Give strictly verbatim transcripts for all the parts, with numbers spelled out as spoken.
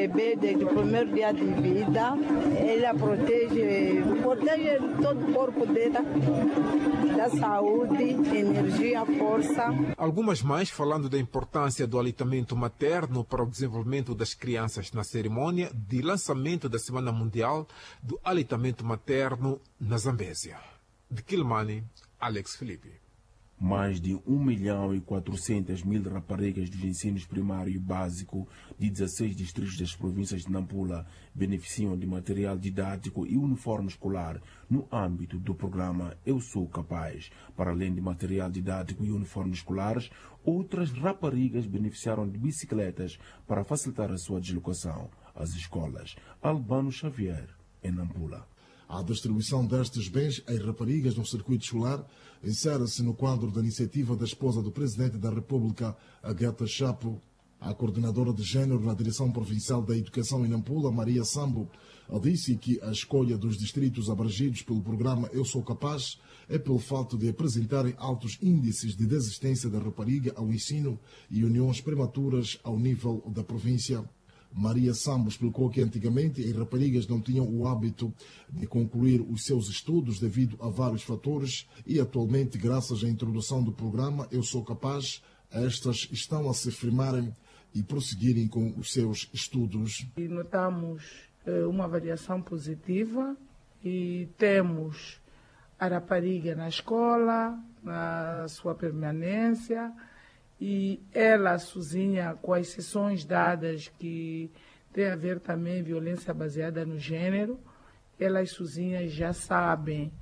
Bebê desde o primeiro dia de vida, ela protege, protege todo o corpo dela, da saúde, energia, força. Algumas mães falando da importância do aleitamento materno para o desenvolvimento das crianças na cerimônia de lançamento da Semana Mundial do Aleitamento Materno na Zambésia. De Quilmane, Alex Felipe. Mais de um milhão e quatrocentas mil raparigas dos ensinos primário e básico de dezesseis distritos das províncias de Nampula beneficiam de material didático e uniforme escolar no âmbito do programa Eu Sou Capaz. Para além de material didático e uniformes escolares, outras raparigas beneficiaram de bicicletas para facilitar a sua deslocação às escolas. Albano Xavier, em Nampula. A distribuição destes bens às raparigas no circuito escolar insere-se no quadro da iniciativa da esposa do Presidente da República, Agatha Chapo. A coordenadora de género na Direção Provincial da Educação em Nampula, Maria Sambo, disse que a escolha dos distritos abrangidos pelo programa Eu Sou Capaz é pelo fato de apresentarem altos índices de desistência da rapariga ao ensino e uniões prematuras ao nível da província. Maria Sambo explicou que antigamente as raparigas não tinham o hábito de concluir os seus estudos devido a vários fatores e atualmente, graças à introdução do programa Eu Sou Capaz, estas estão a se firmarem e prosseguirem com os seus estudos. E notamos eh, uma variação positiva e temos a rapariga na escola, na sua permanência, e ela sozinha, com as sessões dadas que tem a ver também violência baseada no gênero, elas sozinhas já sabem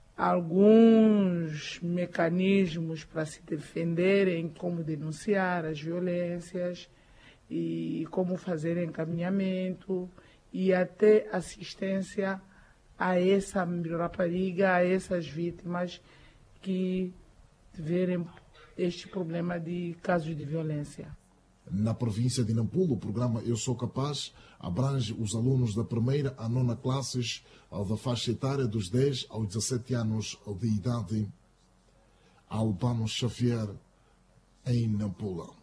alguns mecanismos para se defenderem, como denunciar as violências e como fazer encaminhamento e até assistência a essa rapariga, a essas vítimas que tiverem este problema de casos de violência. Na província de Nampula, o programa Eu Sou Capaz abrange os alunos da primeira à nona classes, da faixa etária dos dez aos dezassete anos de idade. Albano Xavier, em Nampula.